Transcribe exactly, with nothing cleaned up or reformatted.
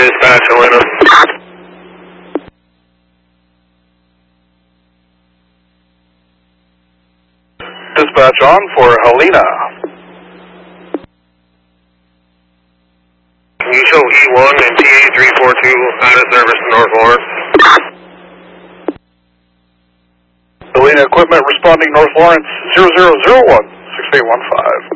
dispatch, Helena. Dispatch on for Helena. Can you show E one and T A three four two out of service to North Lawrence? Helena equipment responding North Lawrence zero zero zero one six eight one five.